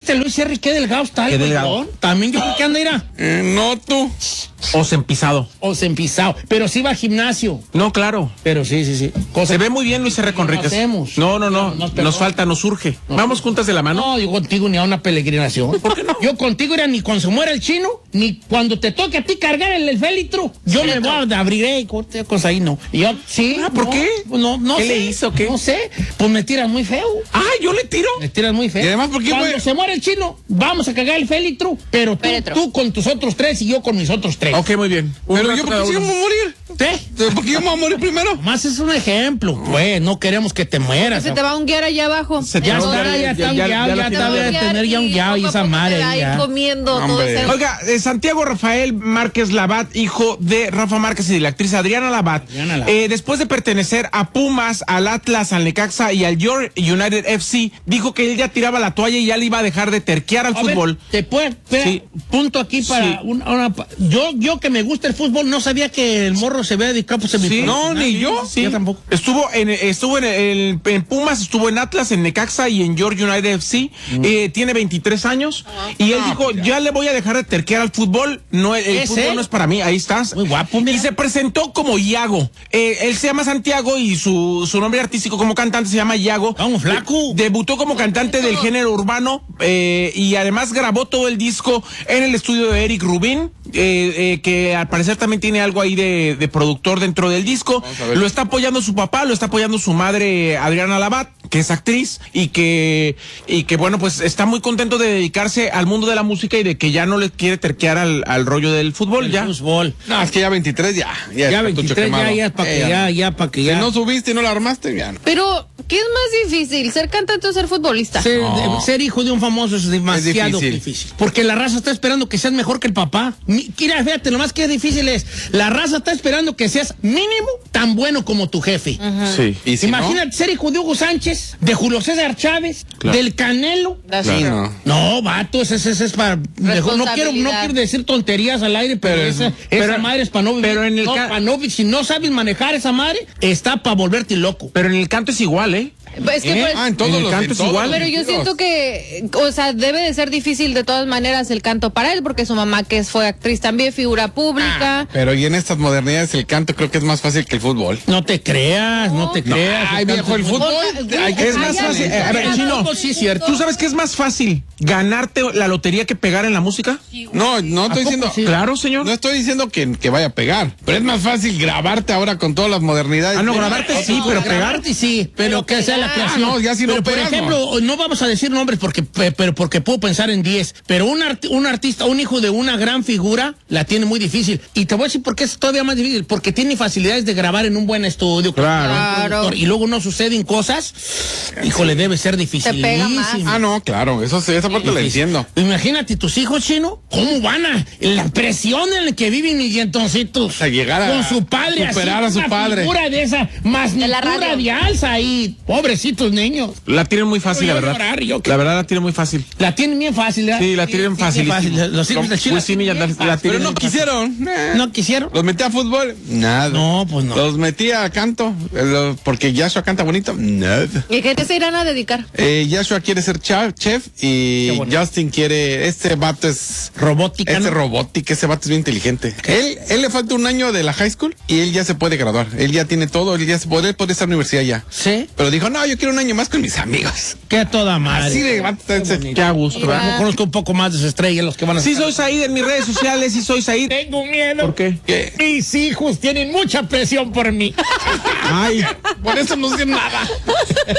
este Luis R. qué delgado está el güeyón. También yo creo que anda, irá. No tú. Osempisado. Pero sí va al gimnasio. No, claro. Pero sí. Se ve muy bien Luis R. Conríquez. No. Nos falta, nos surge. Vamos juntas de la mano. No, yo contigo ni a una peregrinación. ¿Por qué no? Yo contigo era ni cuando se muera el chino, ni cuando te toque a ti cargar el féretro. Yo me voy a abrir cosas ahí, no. Y yo, sí. ¿Por qué? No ¿Qué sé. le hizo? ¿Qué? No sé. Pues me tiras muy feo. Ah, yo le tiro. Me tiras muy feo. Y además, ¿por qué cuando se muera el chino, vamos a cargar el féretro, pero tú con tus otros 3 y yo con mis otros 3. Ok, muy bien. Pero yo, ¿por qué sí vamos a morir? ¿Por qué yo me voy a morir primero? Más es un ejemplo, pues, no queremos que te mueras. Se te va a unguear allá abajo. Ya debe tener ya un guiao y esa madre. Ahí comiendo todo ese... Oiga, Santiago Rafael Márquez Labat, hijo de Rafa Márquez y de la actriz Adriana Labat, después de pertenecer a Pumas, al Atlas, al Necaxa y al York United FC, dijo que él ya tiraba la toalla y ya le iba a dejar de terquear al fútbol. Punto aquí para yo que me gusta el fútbol, no sabía que el morro se había dedicado pues, no, ni yo. Sí. Yo tampoco. Estuvo en Pumas, estuvo en Atlas, en Necaxa y en York United FC. Tiene 23 años y él dijo, ya le voy a dejar de terquear al fútbol. No, el fútbol no es para mí. Ahí estás. Muy guapo, mira. Y se presentó como Iago. Él se llama Santiago y su nombre artístico como cantante se llama Iago. Vamos, flaco. Debutó como cantante del género urbano y además grabó todo el disco en el estudio de Eric Rubin, que al parecer también tiene algo ahí de productor dentro del disco. Lo está apoyando su papá, lo está apoyando su madre Adriana Labat, que es actriz y que bueno, pues está muy contento de dedicarse al mundo de la música y de que ya no le quiere terquear al rollo del fútbol. Fútbol. No, es que ya 23 ya 23 ya para que Si no subiste y no la armaste, ya no. Pero, ¿qué es más difícil? ¿Ser cantante o ser futbolista? Ser hijo de un famoso es demasiado difícil. Porque la raza está esperando que seas mejor que el papá. Mira, fíjate, lo más que es difícil es, la raza está esperando que seas mínimo tan bueno como tu jefe. Sí. ¿Y si imagínate ser hijo de Hugo Sánchez, de Julio César Chávez, del Canelo. No, vato, ese es para... Mejor, no quiero decir tonterías al aire, pero esa madre es para no vivir. Pero si no sabes manejar esa madre, está para volverte loco. Pero en el canto es igual, Es que pues, en todos los cantos igual. Pero yo siento que, o sea, debe de ser difícil de todas maneras el canto para él, porque su mamá que fue actriz también, figura pública. Pero y en estas modernidades el canto creo que es más fácil que el fútbol. No te creas. Ay, viejo, el fútbol es más fácil. A ver, Chino, sí es cierto. ¿Tú sabes que es más fácil ganarte la lotería que pegar en la música? No estoy diciendo... sí? Claro, señor. No estoy diciendo que vaya a pegar, pero es más fácil grabarte ahora con todas las modernidades. No, grabarte sí, pero pegarte sí, pero que sea la creación. No, ya si no pero, por pegas, ejemplo, no vamos a decir nombres porque puedo pensar en 10, pero un artista, un hijo de una gran figura, la tiene muy difícil. Y te voy a decir por qué es todavía más difícil, porque tiene facilidades de grabar en un buen estudio. Claro. Y luego no suceden cosas, híjole, debe ser difícil. Te pega más. No, claro, esa parte la entiendo. Imagínate tus hijos, Chino, ¿cómo van a la presión en la que viven mis dientoncitos? A llegar a con su padre, superar a su padre. Figura de esa magnitud de alza ahí, pobrecitos niños. La tienen muy fácil, la verdad. La verdad la tienen muy fácil. La tienen bien fácil, ¿verdad? Sí, la tienen fácil. Los hijos del Chino. Pero no quisieron. ¿No quisieron? ¿Los metí a fútbol? Nada. No, pues no. ¿Los metí a canto? Porque Yashua canta bonito. Nada. ¿Y qué se irán a dedicar? Yashua quiere ser chef y Justin quiere... Este vato es... Robótica. Robótica, ese vato es bien inteligente. Él le falta un año de la high school y él ya se puede graduar. Él ya tiene todo, él puede estar en la universidad ya. Sí. Pero dijo, no, yo quiero un año más con mis amigos. Qué toda madre. Así de vato. Qué a gusto. Conozco un poco más de su estrella, los que van a... Sí, soy Said en mis redes sociales, sí soy Said. Tengo miedo. ¿Por qué? Mis hijos tienen mucha presión por mí. Ay, por eso no sé nada.